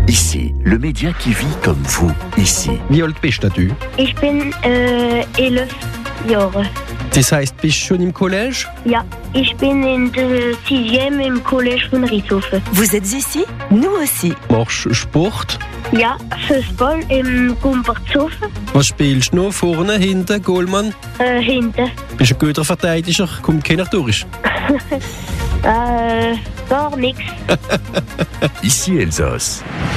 Ici, le média qui vit comme vous, ici. Wie alt bist du? Ich bin 11 Jahre. Das heißt, bist du schon im Collège? Ja, ich bin in der 6e im Collège von Rieshofen. Vous êtes ici? Nous aussi. Machst du Sport? Ja, Fußball im Gumpertshofen. Was spielst du noch? Vorne, hinten, Goalmann? Hinten. Bist du ein guter Verteidiger? Kommt keiner durch. Gar nichts. Ici Elsace.